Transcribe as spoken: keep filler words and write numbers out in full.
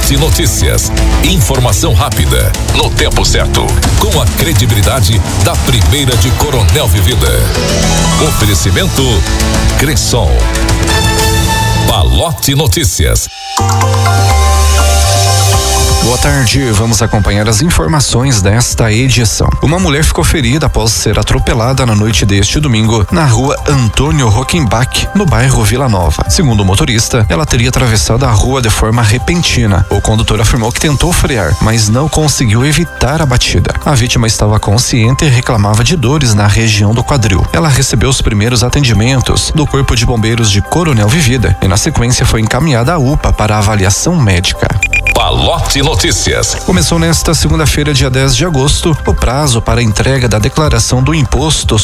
Palote Notícias. Informação rápida, no tempo certo, com a credibilidade da primeira de Coronel Vivida. Oferecimento Cressol. Palote Notícias. Boa tarde, vamos acompanhar as informações desta edição. Uma mulher ficou ferida após ser atropelada na noite deste domingo na rua Antônio Rockenbach, no bairro Vila Nova. Segundo o motorista, ela teria atravessado a rua de forma repentina. O condutor afirmou que tentou frear, mas não conseguiu evitar a batida. A vítima estava consciente e reclamava de dores na região do quadril. Ela recebeu os primeiros atendimentos do Corpo de Bombeiros de Coronel Vivida e na sequência foi encaminhada à U P A para avaliação médica. Palote Notícias. Começou nesta segunda-feira, dia dez de agosto, o prazo para a entrega da declaração do imposto